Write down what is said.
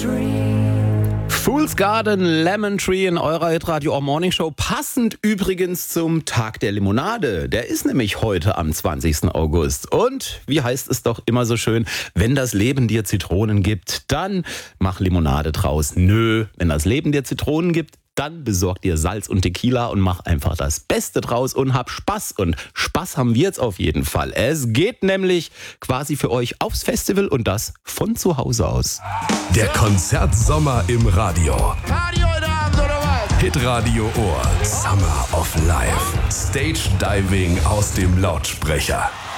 Fool's Garden, Lemon Tree in eurer Hitradio Morning Show. Passend übrigens zum Tag der Limonade. Der ist nämlich heute am 20. August. Und wie heißt es doch immer so schön, wenn das Leben dir Zitronen gibt, dann mach Limonade draus. Nö, wenn das Leben dir Zitronen gibt, dann besorg dir Salz und Tequila und mach einfach das Beste draus und hab Spaß. Und Spaß haben wir jetzt auf jeden Fall. Es geht nämlich quasi für euch aufs Festival und das von zu Hause aus. Der Konzertsommer im Radio. Hitradio Ohr. Summer of Life. Stage Diving aus dem Lautsprecher.